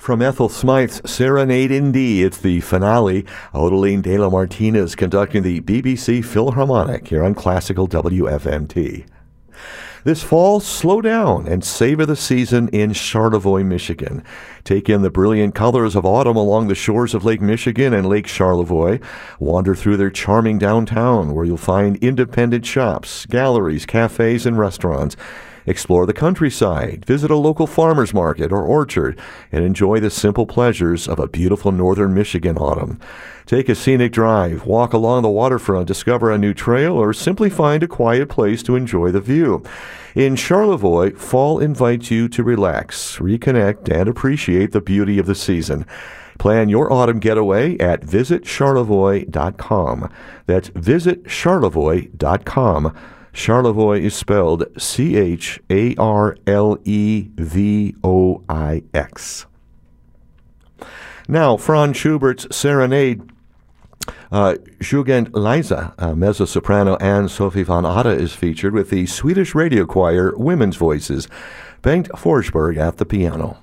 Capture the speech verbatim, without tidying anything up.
From Ethel Smythe's Serenade in D, it's the finale. Odeline de la Martinez conducting the B B C Philharmonic here on Classical W F M T. This fall, slow down and savor the season in Charlevoix, Michigan. Take in the brilliant colors of autumn along the shores of Lake Michigan and Lake Charlevoix. Wander through their charming downtown, where you'll find independent shops, galleries, cafes, and restaurants. Explore the countryside, visit a local farmer's market or orchard, and enjoy the simple pleasures of a beautiful northern Michigan autumn. Take a scenic drive, walk along the waterfront, discover a new trail, or simply find a quiet place to enjoy the view. In Charlevoix, fall invites you to relax, reconnect, and appreciate the beauty of the season. Plan your autumn getaway at visit charlevoix dot com. That's visit charlevoix dot com. Charlevoix is spelled C H A R L E V O I X. Now, Franz Schubert's Serenade, uh, Jugendleise, uh, mezzo-soprano Anne-Sophie von Atta is featured with the Swedish Radio Choir Women's Voices. Bengt Forsberg at the piano.